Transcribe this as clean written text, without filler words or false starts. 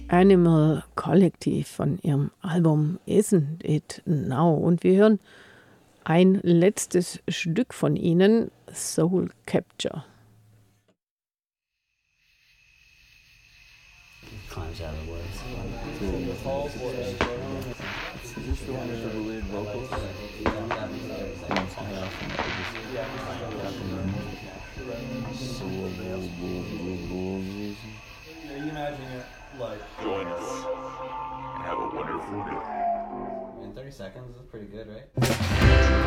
Animal Collective von ihrem Album Isn't It Now. Und wir hören ein letztes Stück von ihnen, Soul Capture. Climbs out of the woods. Is this the one with the weird vocals? You imagine it like Join us and have a wonderful day. In 30 seconds is pretty good, right?